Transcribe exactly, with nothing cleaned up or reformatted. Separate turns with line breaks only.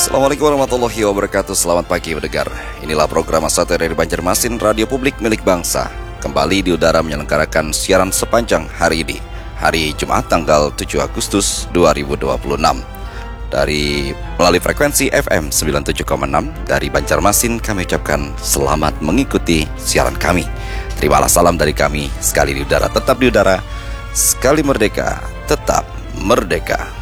Assalamualaikum warahmatullahi wabarakatuh. Selamat pagi mendengar. Inilah program satu dari Banjarmasin, radio publik milik bangsa. Kembali di udara menyelenggarakan siaran sepanjang hari ini, hari Jumat tanggal tujuh Agustus dua ribu dua puluh enam. Dari melalui frekuensi F M sembilan puluh tujuh koma enam dari Banjarmasin, kami ucapkan selamat mengikuti siaran kami. Terimalah salam dari kami. Sekali di udara tetap di udara, sekali merdeka tetap merdeka.